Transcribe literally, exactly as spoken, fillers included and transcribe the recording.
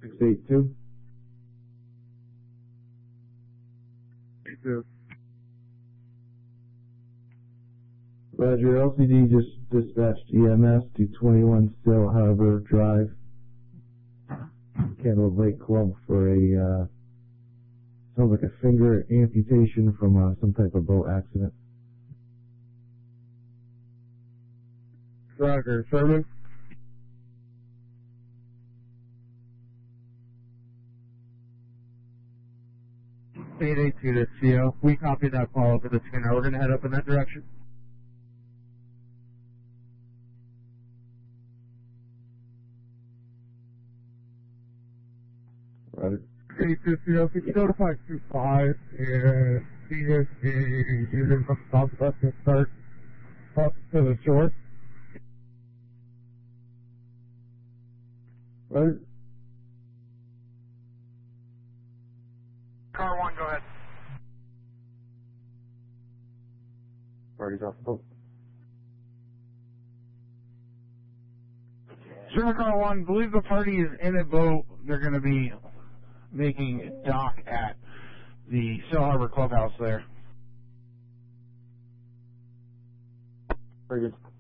six eight two. eight two. Roger, L C D just dispatched E M S to twenty-one Still Harbor Drive, Candlewood Lake Club for a, uh, sounds like a finger amputation from uh, some type of boat accident. Roger, Sherman. eight eight two to C O. We copied that call over the schooner. We're going to head up in that direction. Roger. eight two C O, could you notify two five and see if a unit from Southwest can start up to the shore? Roger. Car one, go ahead. Party's off the boat. Sherman Car one, believe the party is in a boat. They're going to be making dock at the Still Harbor Clubhouse there. Very good.